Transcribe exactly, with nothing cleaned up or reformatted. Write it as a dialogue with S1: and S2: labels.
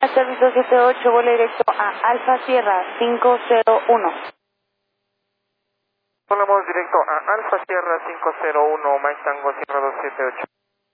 S1: Servicio siete ocho, vuelo directo a Alfa Sierra cinco cero uno.
S2: Volamos directo a Alfa Sierra cinco cero uno, Mike Tango Sierra dos siete ocho.